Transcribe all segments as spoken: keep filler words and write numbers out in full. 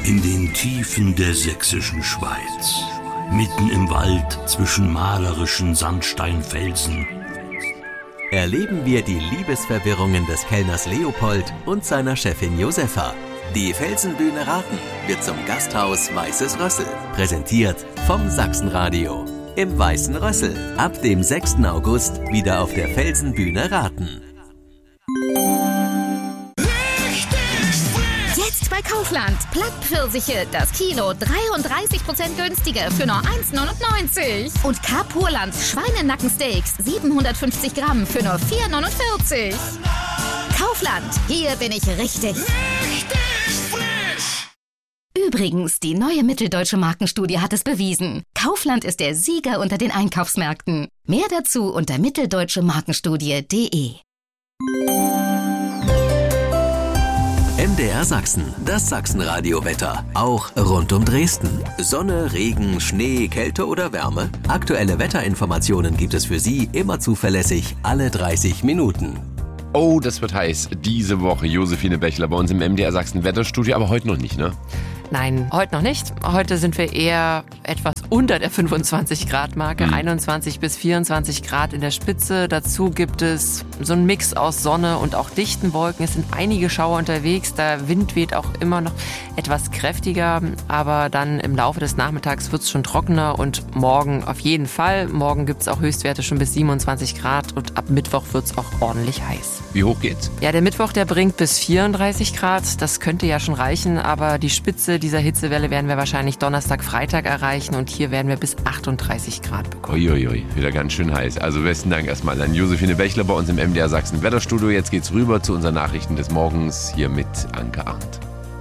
In den Tiefen der sächsischen Schweiz, mitten im Wald zwischen malerischen Sandsteinfelsen, erleben wir die Liebesverwirrungen des Kellners Leopold und seiner Chefin Josefa. Die Felsenbühne Raten wird zum Gasthaus Weißes Rössel. Präsentiert vom Sachsenradio. Im Weißen Rössel. Ab dem sechsten August wieder auf der Felsenbühne Raten. Jetzt bei Kaufland. Plattpfirsiche, das Kilo dreiunddreißig Prozent günstiger für nur eins neunundneunzig. Und Kapurland Schweinenackensteaks siebenhundertfünfzig Gramm für nur vier neunundvierzig. Kaufland, hier bin ich richtig. Richtig frisch! Übrigens, die neue Mitteldeutsche Markenstudie hat es bewiesen. Kaufland ist der Sieger unter den Einkaufsmärkten. Mehr dazu unter mitteldeutsche markenstudie punkt de. M D R Sachsen, das Sachsenradio-Wetter. Auch rund um Dresden. Sonne, Regen, Schnee, Kälte oder Wärme? Aktuelle Wetterinformationen gibt es für Sie immer zuverlässig alle dreißig Minuten. Oh, das wird heiß. Diese Woche Josephine Bechler bei uns im M D R Sachsen Wetterstudio, aber heute noch nicht, ne? Nein, heute noch nicht. Heute sind wir eher etwas unter der fünfundzwanzig Grad Marke, mhm. einundzwanzig bis vierundzwanzig Grad in der Spitze. Dazu gibt es so einen Mix aus Sonne und auch dichten Wolken. Es sind einige Schauer unterwegs. Der Wind weht auch immer noch etwas kräftiger, aber dann im Laufe des Nachmittags wird es schon trockener und morgen auf jeden Fall. Morgen gibt es auch Höchstwerte schon bis siebenundzwanzig Grad und ab Mittwoch wird es auch ordentlich heiß. Wie hoch geht's? Ja, der Mittwoch, der bringt bis vierunddreißig Grad. Das könnte ja schon reichen, aber die Spitze dieser Hitzewelle werden wir wahrscheinlich Donnerstag, Freitag erreichen und hier werden wir bis achtunddreißig Grad bekommen. Uiuiui, wieder ganz schön heiß. Also besten Dank erstmal an Josephine Bechler bei uns im M D R Sachsen Wetterstudio. Jetzt geht's rüber zu unseren Nachrichten des Morgens hier mit Anke Arndt.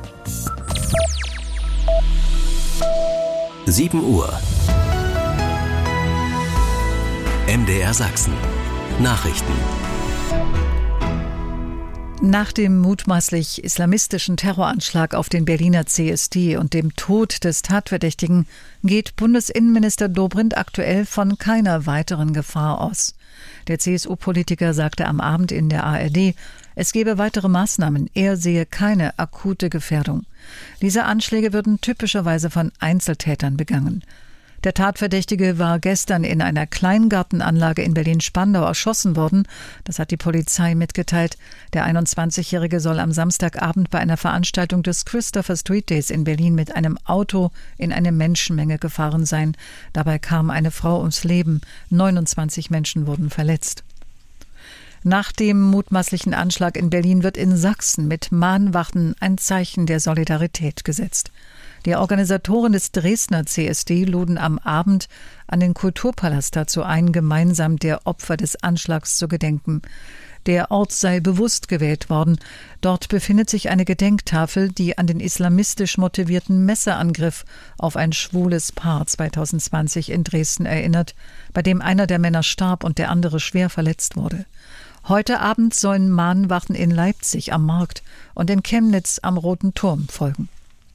sieben Uhr. M D R Sachsen. Nachrichten. Nach dem mutmaßlich islamistischen Terroranschlag auf den Berliner C S D und dem Tod des Tatverdächtigen geht Bundesinnenminister Dobrindt aktuell von keiner weiteren Gefahr aus. Der C S U-Politiker sagte am Abend in der A R D, es gebe weitere Maßnahmen, er sehe keine akute Gefährdung. Diese Anschläge würden typischerweise von Einzeltätern begangen. Der Tatverdächtige war gestern in einer Kleingartenanlage in Berlin-Spandau erschossen worden. Das hat die Polizei mitgeteilt. Der einundzwanzigjährige soll am Samstagabend bei einer Veranstaltung des Christopher Street Days in Berlin mit einem Auto in eine Menschenmenge gefahren sein. Dabei kam eine Frau ums Leben. neunundzwanzig Menschen wurden verletzt. Nach dem mutmaßlichen Anschlag in Berlin wird in Sachsen mit Mahnwachen ein Zeichen der Solidarität gesetzt. Die Organisatoren des Dresdner C S D luden am Abend an den Kulturpalast dazu ein, gemeinsam der Opfer des Anschlags zu gedenken. Der Ort sei bewusst gewählt worden. Dort befindet sich eine Gedenktafel, die an den islamistisch motivierten Messerangriff auf ein schwules Paar zweitausendzwanzig in Dresden erinnert, bei dem einer der Männer starb und der andere schwer verletzt wurde. Heute Abend sollen Mahnwachen in Leipzig am Markt und in Chemnitz am Roten Turm folgen.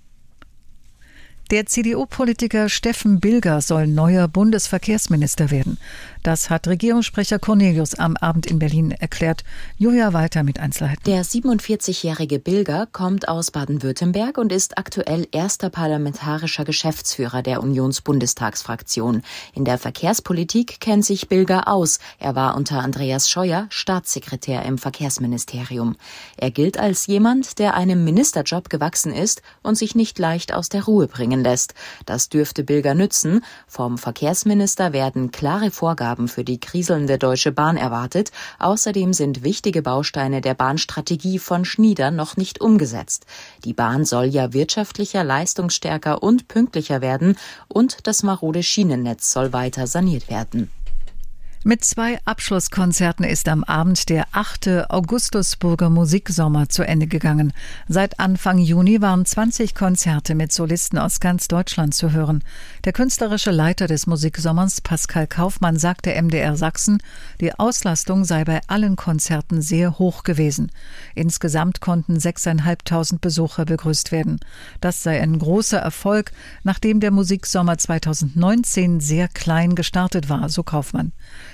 Der C D U-Politiker Steffen Bilger soll neuer Bundesverkehrsminister werden. Das hat Regierungssprecher Cornelius am Abend in Berlin erklärt. Julia Walter mit Einzelheiten. Der siebenundvierzigjährige Bilger kommt aus Baden-Württemberg und ist aktuell erster parlamentarischer Geschäftsführer der Unionsbundestagsfraktion. In der Verkehrspolitik kennt sich Bilger aus. Er war unter Andreas Scheuer Staatssekretär im Verkehrsministerium. Er gilt als jemand, der einem Ministerjob gewachsen ist und sich nicht leicht aus der Ruhe bringen lässt. Das dürfte Bilger nützen. Vom Verkehrsminister werden klare Vorgaben für die kriselnde Deutsche Bahn erwartet. Außerdem sind wichtige Bausteine der Bahnstrategie von Schnieder noch nicht umgesetzt. Die Bahn soll ja wirtschaftlicher, leistungsstärker und pünktlicher werden und das marode Schienennetz soll weiter saniert werden. Mit zwei Abschlusskonzerten ist am Abend der achte Augustusburger Musiksommer zu Ende gegangen. Seit Anfang Juni waren zwanzig Konzerte mit Solisten aus ganz Deutschland zu hören. Der künstlerische Leiter des Musiksommers, Pascal Kaufmann, sagte M D R Sachsen, die Auslastung sei bei allen Konzerten sehr hoch gewesen. Insgesamt konnten sechstausendfünfhundert Besucher begrüßt werden. Das sei ein großer Erfolg, nachdem der Musiksommer zweitausendneunzehn sehr klein gestartet war, so Kaufmann.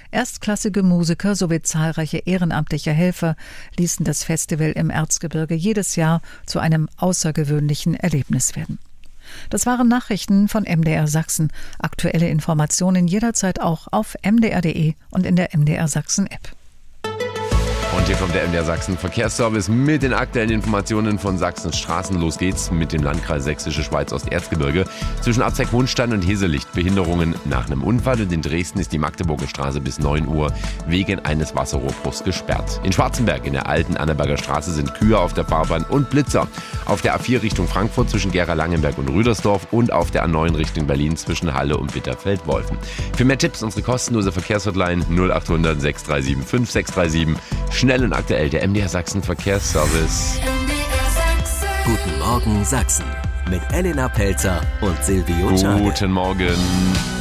Erstklassige Musiker sowie zahlreiche ehrenamtliche Helfer ließen das Festival im Erzgebirge jedes Jahr zu einem außergewöhnlichen Erlebnis werden. Das waren Nachrichten von M D R Sachsen. Aktuelle Informationen jederzeit auch auf m d r punkt d e und in der M D R Sachsen App. Und hier kommt der M D R Sachsen Verkehrsservice mit den aktuellen Informationen von Sachsens Straßen. Los geht's mit dem Landkreis Sächsische Schweiz Osterzgebirge. Zwischen Abzweig-Hohenstein und Heselicht Behinderungen nach einem Unfall. Und in Dresden ist die Magdeburger Straße bis neun Uhr wegen eines Wasserrohrbruchs gesperrt. In Schwarzenberg in der alten Annaberger Straße sind Kühe auf der Fahrbahn und Blitzer. Auf der A vier Richtung Frankfurt zwischen Gera-Langenberg und Rüdersdorf und auf der A neun Richtung Berlin zwischen Halle und Bitterfeld-Wolfen. Für mehr Tipps unsere kostenlose Verkehrshotline null acht hundert sechs drei sieben fünf sechs drei sieben. Schnell und aktuell der M D R Sachsen Verkehrsservice. Guten Morgen Sachsen mit Elena Pelzer und Silvio Czarne. Guten Morgen.